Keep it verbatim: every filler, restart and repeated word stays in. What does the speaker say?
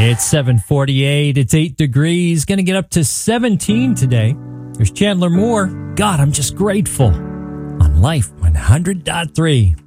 It's seven forty-eight. It's eight degrees. Going to get up to seventeen today. There's Chandler Moore. God, I'm just grateful. On Life one hundred point three.